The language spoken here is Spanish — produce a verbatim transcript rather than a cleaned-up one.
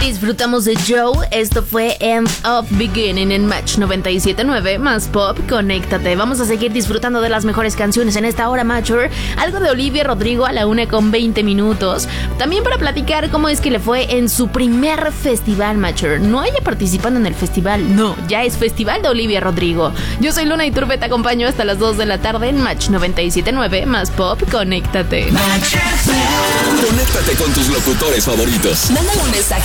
Disfrutamos de Joe, esto fue End of Beginning en Match noventa y siete punto nueve más Pop, conéctate. Vamos a seguir disfrutando de las mejores canciones en esta hora Matcher, algo de Olivia Rodrigo a la una con veinte minutos. También para platicar cómo es que le fue en su primer festival Matcher. No haya participando en el festival, no, ya es Festival de Olivia Rodrigo. Yo soy Luna Iturbe, te acompaño hasta las dos de la tarde en Match noventa y siete punto nueve más Pop, conéctate. Conéctate con tus locutores favoritos. Mándale un mensaje